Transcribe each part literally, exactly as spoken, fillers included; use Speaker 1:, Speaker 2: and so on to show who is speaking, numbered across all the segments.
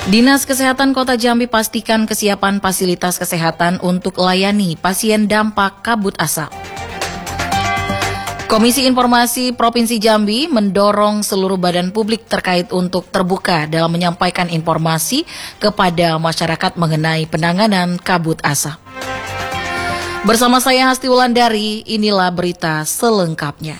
Speaker 1: Dinas Kesehatan Kota Jambi pastikan kesiapan fasilitas kesehatan untuk layani pasien dampak kabut asap. Komisi Informasi Provinsi Jambi mendorong seluruh badan publik terkait untuk terbuka dalam menyampaikan informasi kepada masyarakat mengenai penanganan kabut asap. Bersama saya Hasti Wulandari, inilah berita selengkapnya.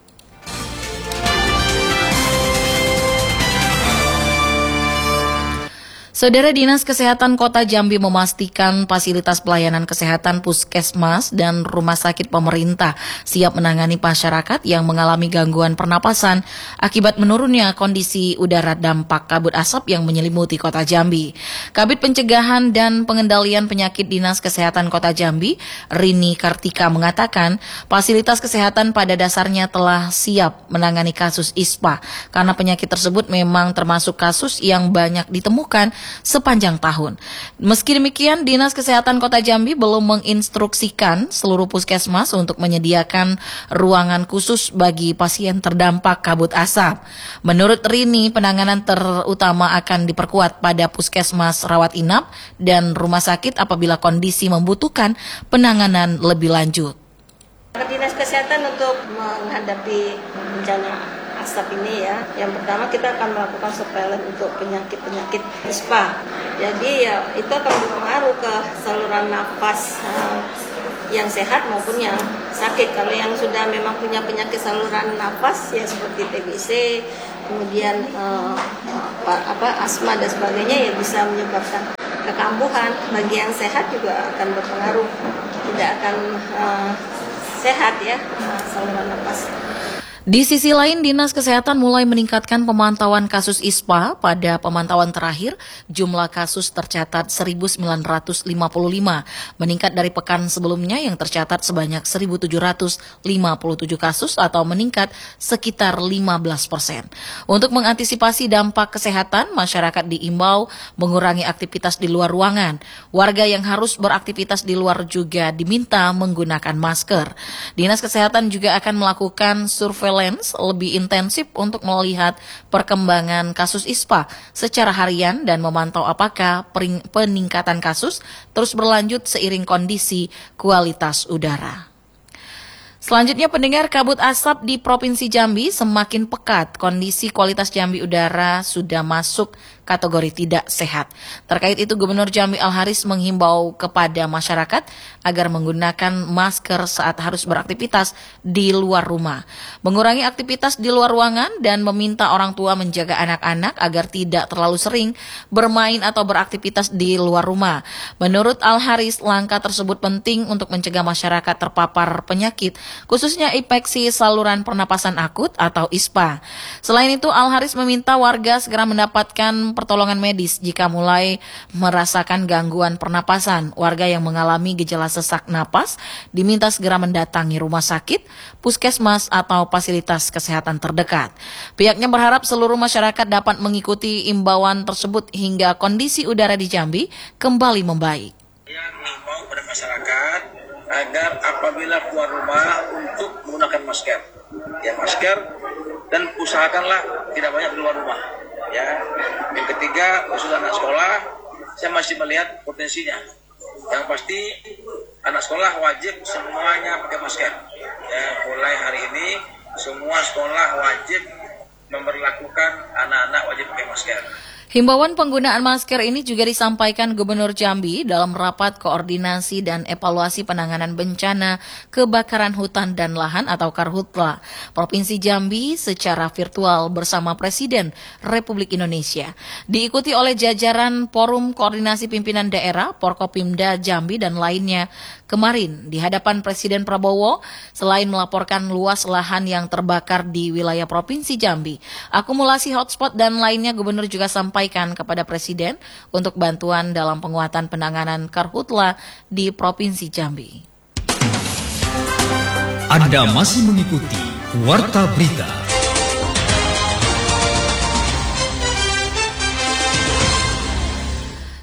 Speaker 1: Saudara, Dinas Kesehatan Kota Jambi memastikan fasilitas pelayanan kesehatan puskesmas dan rumah sakit pemerintah siap menangani masyarakat yang mengalami gangguan pernapasan akibat menurunnya kondisi udara dampak kabut asap yang menyelimuti Kota Jambi. Kabid Pencegahan dan Pengendalian Penyakit Dinas Kesehatan Kota Jambi, Rini Kartika, mengatakan fasilitas kesehatan pada dasarnya telah siap menangani kasus I S P A karena penyakit tersebut memang termasuk kasus yang banyak ditemukan sepanjang tahun. Meski demikian, Dinas Kesehatan Kota Jambi belum menginstruksikan seluruh puskesmas untuk menyediakan ruangan khusus bagi pasien terdampak kabut asap. Menurut Rini, penanganan terutama akan diperkuat pada puskesmas rawat inap dan rumah sakit apabila kondisi membutuhkan penanganan lebih lanjut.
Speaker 2: Dinas Kesehatan untuk menghadapi bencana asap ini ya, yang pertama kita akan melakukan surveillance untuk penyakit-penyakit I S P A. Jadi ya itu akan berpengaruh ke saluran nafas uh, yang sehat maupun yang sakit. Kalau yang sudah memang punya penyakit saluran nafas ya seperti T B C, kemudian uh, apa, apa asma dan sebagainya ya bisa menyebabkan kekambuhan. Bagi yang sehat juga akan berpengaruh, tidak akan uh, sehat ya uh, saluran nafas.
Speaker 1: Di sisi lain, Dinas Kesehatan mulai meningkatkan pemantauan kasus I S P A. Pada pemantauan terakhir, jumlah kasus tercatat seribu sembilan ratus lima puluh lima, meningkat dari pekan sebelumnya yang tercatat sebanyak seribu tujuh ratus lima puluh tujuh kasus atau meningkat sekitar lima belas persen. Untuk mengantisipasi dampak kesehatan, masyarakat diimbau mengurangi aktivitas di luar ruangan. Warga yang harus beraktivitas di luar juga diminta menggunakan masker. Dinas Kesehatan juga akan melakukan survei lebih intensif untuk melihat perkembangan kasus I S P A secara harian dan memantau apakah peningkatan kasus terus berlanjut seiring kondisi kualitas udara. Selanjutnya, pendengar, kabut asap di Provinsi Jambi semakin pekat. Kondisi kualitas Jambi udara sudah masuk kategori tidak sehat. Terkait itu, Gubernur Jambi Al-Haris menghimbau kepada masyarakat agar menggunakan masker saat harus beraktivitas di luar rumah, mengurangi aktivitas di luar ruangan, dan meminta orang tua menjaga anak-anak agar tidak terlalu sering bermain atau beraktivitas di luar rumah. Menurut Al-Haris, langkah tersebut penting untuk mencegah masyarakat terpapar penyakit, khususnya infeksi saluran pernapasan akut atau I S P A. Selain itu, Al-Haris meminta warga segera mendapatkan pertolongan medis jika mulai merasakan gangguan pernapasan. Warga yang mengalami gejala sesak napas diminta segera mendatangi rumah sakit, puskesmas, atau fasilitas kesehatan terdekat. Pihaknya berharap seluruh masyarakat dapat mengikuti imbauan tersebut hingga kondisi udara di Jambi kembali membaik.
Speaker 3: Yang mengimbau pada masyarakat agar apabila keluar rumah untuk menggunakan masker, ya masker, dan usahakanlah tidak banyak di luar rumah. Ya, yang ketiga, khusus anak sekolah, saya masih melihat potensinya. Yang pasti anak sekolah wajib semuanya pakai masker. Ya, mulai hari ini semua sekolah wajib memberlakukan anak-anak wajib pakai masker.
Speaker 1: Himbauan penggunaan masker ini juga disampaikan Gubernur Jambi dalam rapat koordinasi dan evaluasi penanganan bencana kebakaran hutan dan lahan atau Karhutla Provinsi Jambi secara virtual bersama Presiden Republik Indonesia. Diikuti oleh jajaran Forum Koordinasi Pimpinan Daerah, Porkopimda Jambi dan lainnya. Kemarin di hadapan Presiden Prabowo, selain melaporkan luas lahan yang terbakar di wilayah Provinsi Jambi, akumulasi hotspot dan lainnya, Gubernur juga sampaikan kepada Presiden untuk bantuan dalam penguatan penanganan Karhutla di Provinsi Jambi.
Speaker 4: Anda masih mengikuti Warta Berita.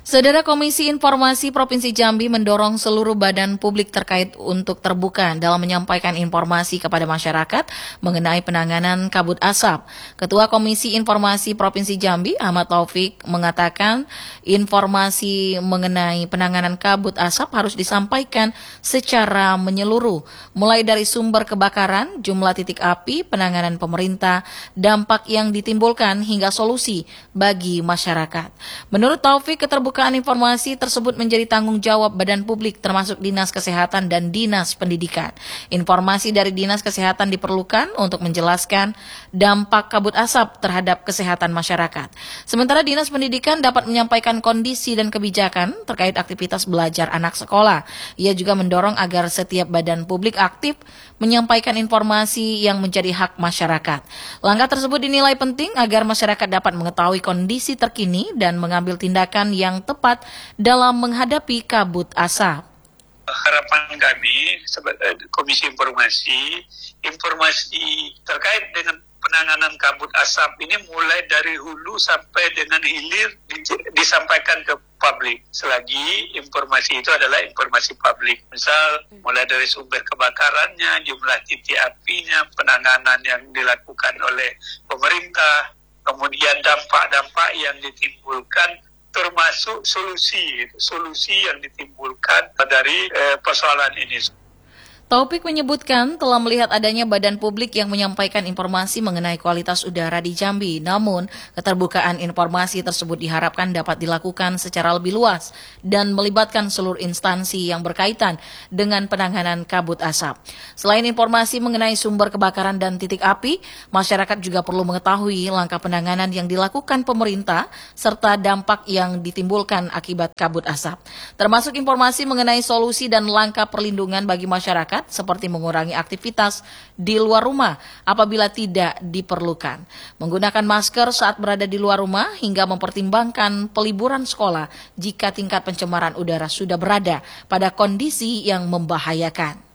Speaker 1: Saudara, Komisi Informasi Provinsi Jambi mendorong seluruh badan publik terkait untuk terbuka dalam menyampaikan informasi kepada masyarakat mengenai penanganan kabut asap. Ketua Komisi Informasi Provinsi Jambi, Ahmad Taufik, mengatakan informasi mengenai penanganan kabut asap harus disampaikan secara menyeluruh, mulai dari sumber kebakaran, jumlah titik api, penanganan pemerintah, dampak yang ditimbulkan, hingga solusi bagi masyarakat. Menurut Taufik, keterbukaan informasi tersebut menjadi tanggung jawab badan publik termasuk Dinas Kesehatan dan Dinas Pendidikan. Informasi dari Dinas Kesehatan diperlukan untuk menjelaskan dampak kabut asap terhadap kesehatan masyarakat. Sementara Dinas Pendidikan dapat menyampaikan kondisi dan kebijakan terkait aktivitas belajar anak sekolah. Ia juga mendorong agar setiap badan publik aktif menyampaikan informasi yang menjadi hak masyarakat. Langkah tersebut dinilai penting agar masyarakat dapat mengetahui kondisi terkini dan mengambil tindakan yang tepat dalam menghadapi kabut asap.
Speaker 5: Harapan kami sebagai Komisi Informasi, informasi terkait dengan penanganan kabut asap ini mulai dari hulu sampai dengan hilir disampaikan ke publik. Selagi informasi itu adalah informasi publik. Misal mulai dari sumber kebakarannya, jumlah titik apinya, penanganan yang dilakukan oleh pemerintah, kemudian dampak-dampak yang ditimbulkan, termasuk solusi solusi yang ditimbulkan dari eh, persoalan ini.
Speaker 1: Taufik menyebutkan telah melihat adanya badan publik yang menyampaikan informasi mengenai kualitas udara di Jambi. Namun, keterbukaan informasi tersebut diharapkan dapat dilakukan secara lebih luas dan melibatkan seluruh instansi yang berkaitan dengan penanganan kabut asap. Selain informasi mengenai sumber kebakaran dan titik api, masyarakat juga perlu mengetahui langkah penanganan yang dilakukan pemerintah serta dampak yang ditimbulkan akibat kabut asap. Termasuk informasi mengenai solusi dan langkah perlindungan bagi masyarakat seperti mengurangi aktivitas di luar rumah apabila tidak diperlukan, menggunakan masker saat berada di luar rumah, hingga mempertimbangkan peliburan sekolah jika tingkat pencemaran udara sudah berada pada kondisi yang membahayakan.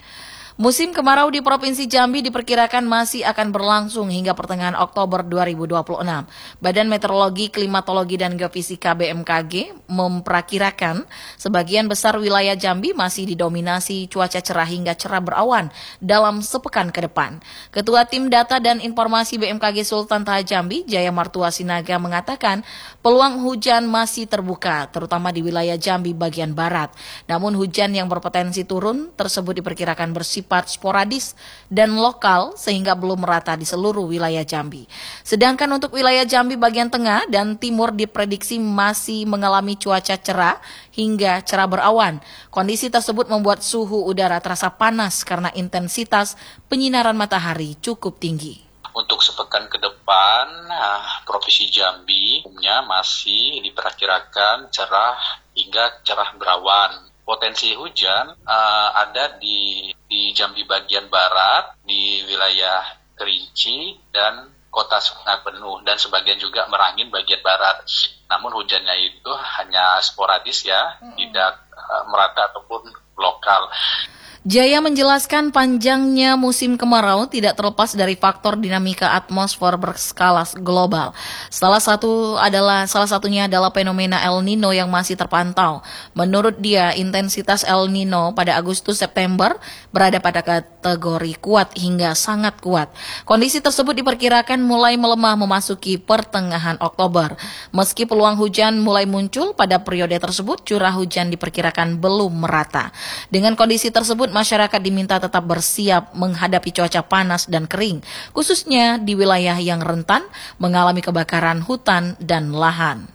Speaker 1: Musim kemarau di Provinsi Jambi diperkirakan masih akan berlangsung hingga pertengahan Oktober dua ribu dua puluh enam. Badan Meteorologi, Klimatologi, dan Geofisika B M K G memperkirakan sebagian besar wilayah Jambi masih didominasi cuaca cerah hingga cerah berawan dalam sepekan ke depan. Ketua Tim Data dan Informasi B M K G Sultan Taha Jambi, Jaya Martua Sinaga, mengatakan peluang hujan masih terbuka, terutama di wilayah Jambi bagian barat. Namun hujan yang berpotensi turun tersebut diperkirakan bersifat sporadis dan lokal sehingga belum merata di seluruh wilayah Jambi. Sedangkan untuk wilayah Jambi bagian tengah dan timur diprediksi masih mengalami cuaca cerah hingga cerah berawan. Kondisi tersebut membuat suhu udara terasa panas karena intensitas penyinaran matahari cukup tinggi.
Speaker 6: Untuk sepekan ke depan, nah, Provinsi Jambi umumnya masih diperkirakan cerah hingga cerah berawan. Potensi hujan uh, ada di di Jambi bagian barat, di wilayah Kerinci dan Kota Sungai Penuh, dan sebagian juga Merangin bagian barat. Namun hujannya itu hanya sporadis ya, hmm. tidak uh, merata ataupun lokal.
Speaker 1: Jaya menjelaskan panjangnya musim kemarau tidak terlepas dari faktor dinamika atmosfer berskala global. Salah satu adalah salah satunya adalah fenomena El Nino yang masih terpantau. Menurut dia, intensitas El Nino pada Agustus September berada pada kategori kuat hingga sangat kuat. Kondisi tersebut diperkirakan mulai melemah memasuki pertengahan Oktober. Meski peluang hujan mulai muncul pada periode tersebut, curah hujan diperkirakan belum merata. Dengan kondisi tersebut, masyarakat diminta tetap bersiap menghadapi cuaca panas dan kering, khususnya di wilayah yang rentan mengalami kebakaran hutan dan lahan.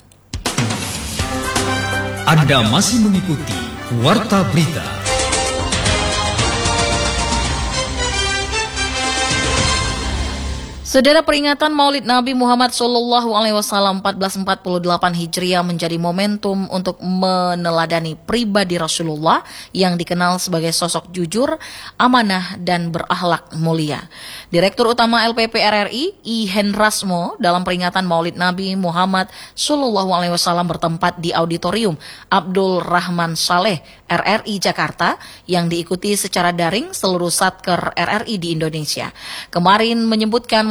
Speaker 4: Anda masih mengikuti Warta Berita.
Speaker 1: Saudara, peringatan Maulid Nabi Muhammad Shallallahu Alaihi Wasallam empat belas empat puluh delapan Hijriah menjadi momentum untuk meneladani pribadi Rasulullah yang dikenal sebagai sosok jujur, amanah, dan berakhlak mulia. Direktur Utama L P P R R I, I Hendrasmo, dalam peringatan Maulid Nabi Muhammad Shallallahu Alaihi Wasallam bertempat di Auditorium Abdul Rahman Saleh R R I Jakarta yang diikuti secara daring seluruh satker R R I di Indonesia. Kemarin menyebutkan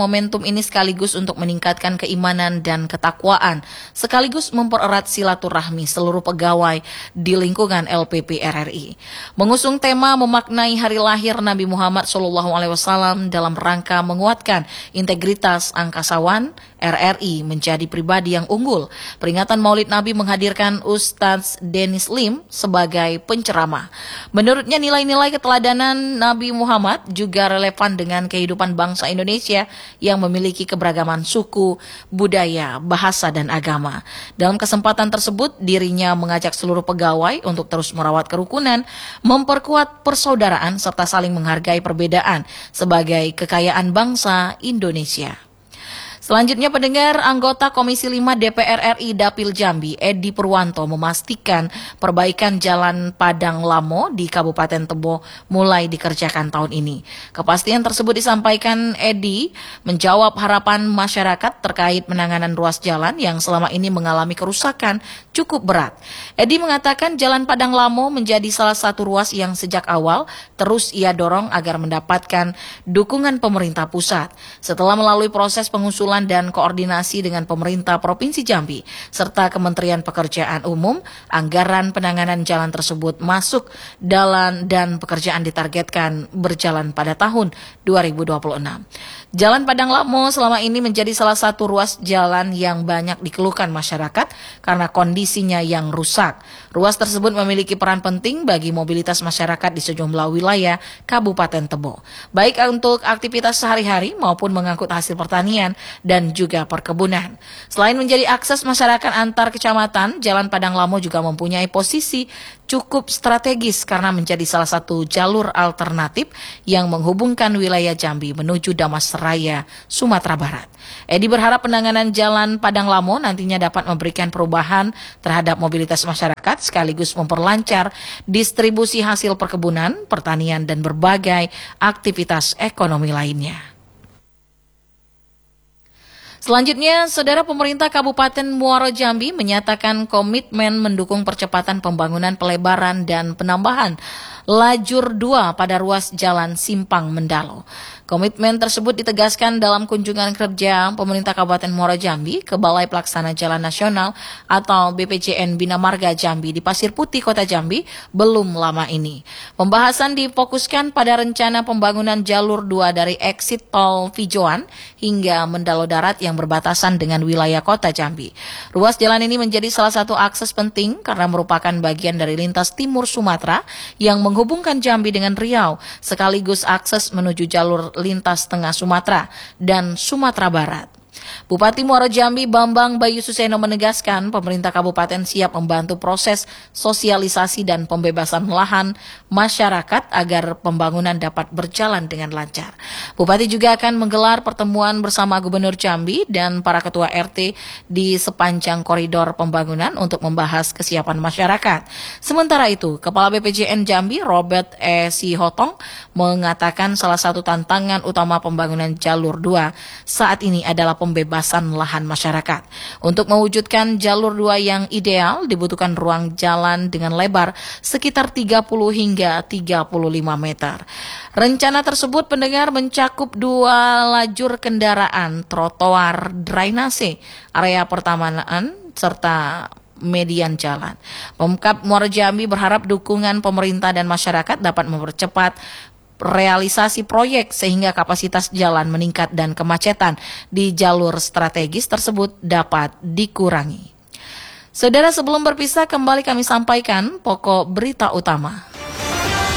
Speaker 1: momentum ini sekaligus untuk meningkatkan keimanan dan ketakwaan, sekaligus mempererat silaturahmi seluruh pegawai di lingkungan L P P R R I. Mengusung tema memaknai hari lahir Nabi Muhammad shallallahu alaihi wasallam dalam rangka menguatkan integritas angkasawan R R I menjadi pribadi yang unggul. Peringatan Maulid Nabi menghadirkan Ustadz Dennis Lim sebagai penceramah. Menurutnya nilai-nilai keteladanan Nabi Muhammad juga relevan dengan kehidupan bangsa Indonesia yang memiliki keberagaman suku, budaya, bahasa, dan agama. Dalam kesempatan tersebut, dirinya mengajak seluruh pegawai untuk terus merawat kerukunan, memperkuat persaudaraan, serta saling menghargai perbedaan sebagai kekayaan bangsa Indonesia. Selanjutnya, pendengar, anggota Komisi lima D P R R I Dapil Jambi, Edi Purwanto, memastikan perbaikan Jalan Padang Lamo di Kabupaten Tebo mulai dikerjakan tahun ini. Kepastian tersebut disampaikan Edi menjawab harapan masyarakat terkait penanganan ruas jalan yang selama ini mengalami kerusakan cukup berat. Edi mengatakan Jalan Padang Lamo menjadi salah satu ruas yang sejak awal terus ia dorong agar mendapatkan dukungan pemerintah pusat. Setelah melalui proses pengusulan dan koordinasi dengan pemerintah Provinsi Jambi serta Kementerian Pekerjaan Umum, anggaran penanganan jalan tersebut masuk dalam dan pekerjaan ditargetkan berjalan pada tahun dua ribu dua puluh enam. Jalan Padang Lamo selama ini menjadi salah satu ruas jalan yang banyak dikeluhkan masyarakat karena kondisinya yang rusak. Ruas tersebut memiliki peran penting bagi mobilitas masyarakat di sejumlah wilayah Kabupaten Tebo, baik untuk aktivitas sehari-hari maupun mengangkut hasil pertanian dan juga perkebunan. Selain menjadi akses masyarakat antar kecamatan, Jalan Padang Lamo juga mempunyai posisi cukup strategis karena menjadi salah satu jalur alternatif yang menghubungkan wilayah Jambi menuju Damasraya, Sumatera Barat. Edi berharap penanganan Jalan Padang Lamo nantinya dapat memberikan perubahan terhadap mobilitas masyarakat sekaligus memperlancar distribusi hasil perkebunan, pertanian, dan berbagai aktivitas ekonomi lainnya. Selanjutnya, Saudara, pemerintah Kabupaten Muaro Jambi menyatakan komitmen mendukung percepatan pembangunan pelebaran dan penambahan lajur dua pada ruas jalan Simpang Mendalo. Komitmen tersebut ditegaskan dalam kunjungan kerja pemerintah Kabupaten Muaro Jambi ke Balai Pelaksana Jalan Nasional atau B P J N Bina Marga Jambi di Pasir Putih, Kota Jambi belum lama ini. Pembahasan difokuskan pada rencana pembangunan jalur dua dari exit tol Vijoan hingga Mendalo Darat yang berbatasan dengan wilayah Kota Jambi. Ruas jalan ini menjadi salah satu akses penting karena merupakan bagian dari lintas timur Sumatera yang menghubungkan Jambi dengan Riau, sekaligus akses menuju jalur lintas tengah Sumatera dan Sumatera Barat. Bupati Muaro Jambi Bambang Bayu Suseno menegaskan pemerintah kabupaten siap membantu proses sosialisasi dan pembebasan lahan masyarakat agar pembangunan dapat berjalan dengan lancar. Bupati juga akan menggelar pertemuan bersama Gubernur Jambi dan para ketua R T di sepanjang koridor pembangunan untuk membahas kesiapan masyarakat. Sementara itu, Kepala B P J N Jambi Robert E. Sihotong mengatakan salah satu tantangan utama pembangunan jalur dua saat ini adalah pembebasan lahan masyarakat. Untuk mewujudkan jalur dua yang ideal, dibutuhkan ruang jalan dengan lebar sekitar tiga puluh hingga tiga puluh lima meter. Rencana tersebut, pendengar, mencakup dua lajur kendaraan, trotoar, drainase, area pertamanan, serta median jalan. Pemkab Muaro Jambi berharap dukungan pemerintah dan masyarakat dapat mempercepat realisasi proyek sehingga kapasitas jalan meningkat dan kemacetan di jalur strategis tersebut dapat dikurangi. Saudara, sebelum berpisah kembali kami sampaikan pokok berita utama.